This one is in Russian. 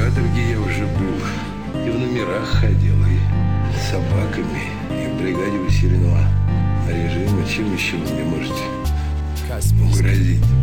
каторге я уже был. И в номерах ходил, и с собаками, и в бригаде усиленного режима. Чем еще вы мне можете угрозить?